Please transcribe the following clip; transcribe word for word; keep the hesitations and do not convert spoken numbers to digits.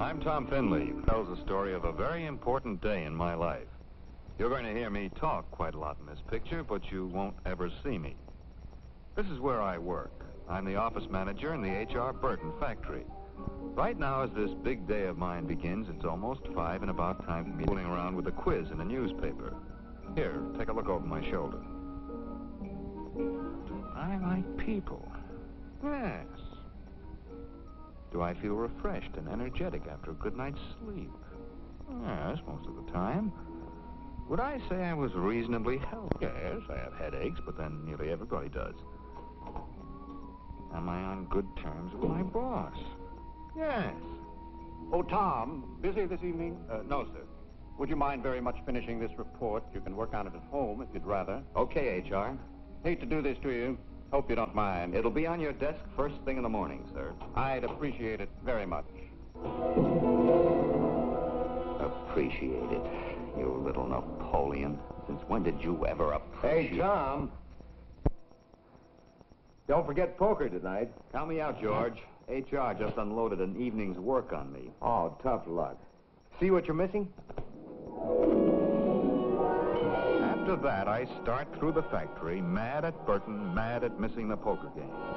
I'm Tom Finley. Tells the story of a very important day in my life. You're going to hear me talk quite a lot in this picture, but you won't ever see me. This is where I work. I'm the office manager in the H R Burton factory. Right now, as this big day of mine begins, it's almost five and about time for me fooling around with a quiz in a newspaper. Here, take a look over my shoulder. Do I like people? Yes. Do I feel refreshed and energetic after a good night's sleep? Yes, most of the time. Would I say I was reasonably healthy? Yes, I have headaches, but then nearly everybody does. Am I on good terms with my boss? Yes. Oh, Tom, busy this evening? Uh, no, sir. Would you mind very much finishing this report? You can work on it at home if you'd rather. Okay, H R. Hate to do this to you. Hope you don't mind. It'll be on your desk first thing in the morning, sir. I'd appreciate it very much. Appreciate it, you little Napoleon. Since when did you ever appreciate... Hey, Tom. Don't forget poker tonight. Count me out, George. H R just unloaded an evening's work on me. Oh, tough luck. See what you're missing? After that, I start through the factory, mad at Burton, mad at missing the poker game.